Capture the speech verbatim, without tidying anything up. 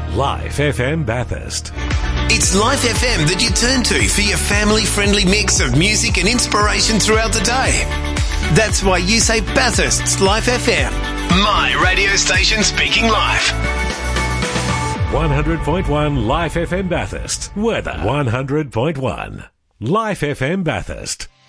Life F M Bathurst. It's Life F M that you turn to for your family-friendly mix of music and inspiration throughout the day. That's why you say Bathurst's Life F M. My radio station speaking live. one hundred point one Life F M Bathurst. Weather one hundred point one. Life F M Bathurst.